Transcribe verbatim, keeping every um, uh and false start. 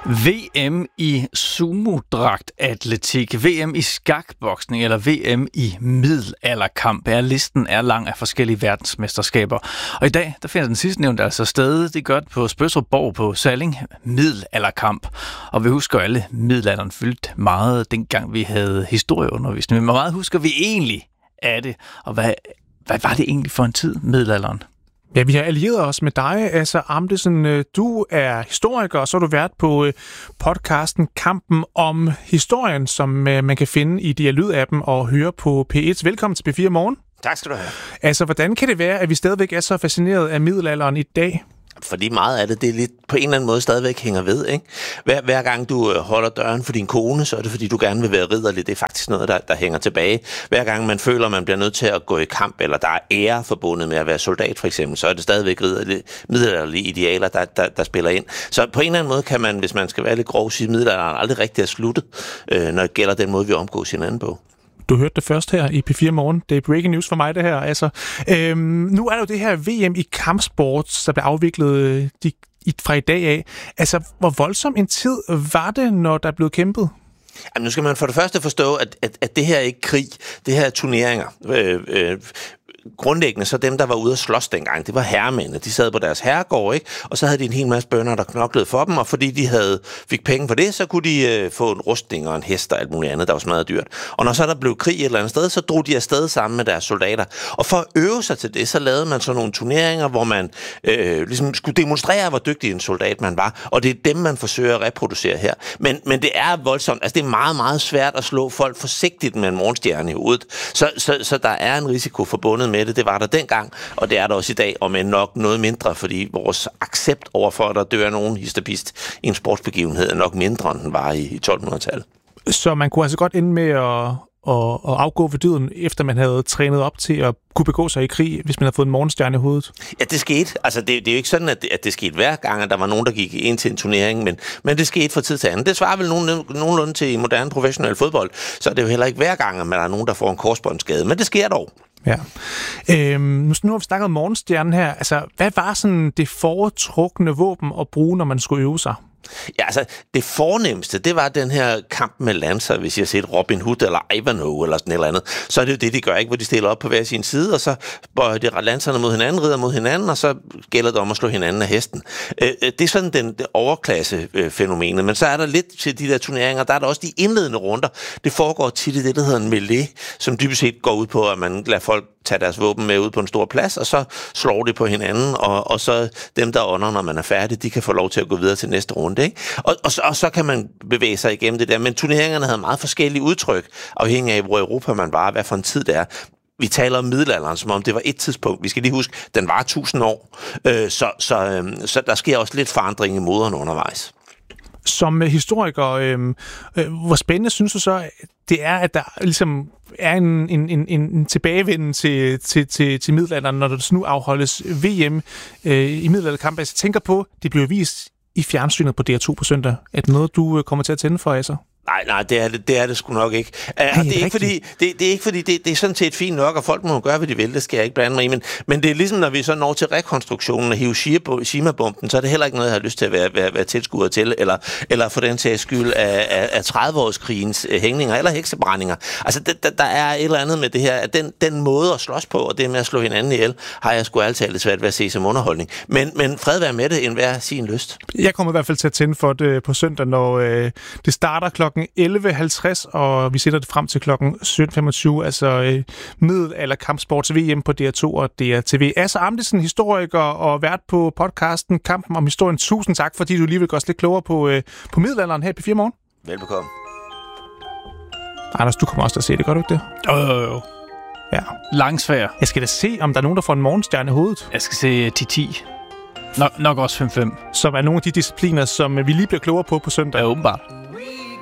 V M i sumodragtatletik, V M i skakboksning eller V M i middelalderkamp. Er listen er lang af forskellige verdensmesterskaber. Og i dag, der finder den sidste nævnt altså sted. Det gør det på Spøttrup Borg på Salling. Middelalderkamp. Og vi husker alle, middelalderen fyldte meget, dengang vi havde historieundervisning. Men hvor meget husker vi egentlig af det? Og hvad, hvad var det egentlig for en tid, middelalderen? Ja, vi har allieret os med dig, Asser Amdesen. Du er historiker, og så har du været på podcasten Kampen om historien, som man kan finde i Dialyd-appen og høre på P et. Velkommen til P fire Morgen. Tak skal du have. Altså, hvordan kan det være, at vi stadigvæk er så fascineret af middelalderen i dag? Fordi meget af det, det er lidt på en eller anden måde stadigvæk hænger ved, ikke? Hver, hver gang du holder døren for din kone, så er det fordi, du gerne vil være ridderlig. Det er faktisk noget, der, der hænger tilbage. Hver gang man føler, man bliver nødt til at gå i kamp, eller der er ære forbundet med at være soldat, for eksempel, så er det stadigvæk ridderlige, middelalderlige idealer, der, der, der spiller ind. Så på en eller anden måde kan man, hvis man skal være lidt grov, sige, at middelalderen aldrig rigtig er sluttet, øh, når det gælder den måde, vi omgås hinanden på. Du hørte det først her i P fire Morgen. Det er breaking news for mig, det her. Altså, øhm, nu er der jo det her V M i kampsport, der bliver afviklet de, i, fra i dag af. Altså, hvor voldsom en tid var det, når der blev kæmpet? Jamen, nu skal man for det første forstå, at, at, at det her er ikke krig. Det her er turneringer. Øh, øh, Grundlæggende så dem, der var ude at slås dengang, det var herremændene. De sad på deres herregård, ikke? Og så havde de en hel masse bønder, der knoklede for dem, og fordi de havde fik penge for det, så kunne de øh, få en rustning og en hest og alt muligt andet, der var smadret dyrt. Og når så der blev krig et eller andet sted, så drog de afsted sammen med deres soldater. Og for at øve sig til det, så lavede man sådan nogle turneringer, hvor man øh, ligesom skulle demonstrere, hvor dygtig en soldat man var. Og det er dem, man forsøger at reproducere her. Men, men det er voldsomt. Altså, det er meget, meget svært at slå folk forsigtigt med en morgenstjerne i hovedet. Så, så, så der er en risiko forbundet med det. Det var der dengang, og det er der også i dag, og med nok noget mindre, fordi vores accept overfor, at der dør nogen histopist i en sportsbegivenhed, er nok mindre, end den var i tolv-hundrede-tallet. Så man kunne altså godt ende med at, at, at afgå ved døden, efter man havde trænet op til at kunne begå sig i krig, hvis man havde fået en morgenstjerne i hovedet? Ja, det skete. Altså, det, det er jo ikke sådan, at det, at det skete hver gang, at der var nogen, der gik ind til en turnering, men, men det skete fra tid til anden. Det svarer vel nogen, nogenlunde til moderne professionel fodbold, så er det jo heller ikke hver gang, at der er nogen, der får en korsbåndsskade, men det sker dog. Ja. Øhm, nu, nu har vi snakket om morgenstjernen her. Altså, hvad var sådan det foretrukne våben at bruge, når man skulle øve sig? Ja, altså, det fornemmeste, det var den her kamp med lancer, hvis jeg har set Robin Hood eller Ivanhoe eller sådan et eller andet. Så er det jo det, de gør, ikke? Hvor de stiller op på hver sin side, og så bøjer de lancerne mod hinanden, rider mod hinanden, og så gælder det om at slå hinanden af hesten. Det er sådan den det overklasse-fænomenet, men så er der lidt til de der turneringer, der er der også de indledende runder. Det foregår tit i det, der hedder en melee, som dybest set går ud på, at man lader folk tage deres våben med ud på en stor plads, og så slår de på hinanden, og, og så dem, der under, når man er færdig, de kan få lov til at gå videre til næste runde, ikke? Og, og, så, og så kan man bevæge sig igennem det der. Men turneringerne havde meget forskellige udtryk, afhængig af, hvor Europa man var, hvad for en tid det er. Vi taler om middelalderen, som om det var et tidspunkt. Vi skal lige huske, den var tusind år, øh, så, så, øh, så der sker også lidt forandring i moderne undervejs. Som historiker, øh, øh, hvor spændende synes du så, det er, at der ligesom er en, en, en, en tilbagevenden til, til, til, til middelalderen, når der nu afholdes V M øh, i middelalderkamp. Jeg tænker på, det bliver vist i fjernsynet på D R to på søndag. Er det noget, du kommer til at tænde for, Asser? Nej, nej, det er det, det er det sgu nok ikke. Uh, Ej, det, er ikke fordi, det, det er ikke fordi, det, det er sådan set fint nok, og folk må gøre, hvad de vil, det skal jeg ikke blande mig i, men, men det er ligesom, når vi så når til rekonstruktionen af Hiroshima-bomben, så er det heller ikke noget, jeg har lyst til at være, være, være tilskuer til, eller, eller for den sags skyld af, af, af tredive-årskrigens hængninger, eller heksebrændinger. Altså, det, der er et eller andet med det her, at den, den måde at slås på, og det med at slå hinanden ihjel, har jeg sgu altid lidt svært ved at se som underholdning. Men, men fred være med det, end hver sin lyst. Jeg kommer i hvert fald til at tænde for det på søndag, når øh, det starter klokken elleve halvtreds, og vi sætter det frem til klokken sytten femogtyve, altså øh, middelalder kampsports V M på D R to og D R T V. Asser Amdesen, historiker og vært på podcasten Kampen om historien. Tusind tak, fordi du lige vil gøre os lidt klogere på, øh, på middelalderen her i P fire Morgen. Velbekomme. Anders, du kommer også til at se det, gør du ikke det? Jo, jo, jo. Ja. Langsvær. Jeg skal da se, om der er nogen, der får en morgenstjerne i hovedet. Jeg skal se ti ti. Nok, nok også fem fem. Som er nogle af de discipliner, som vi lige bliver klogere på på søndag. Ja, åbenbart.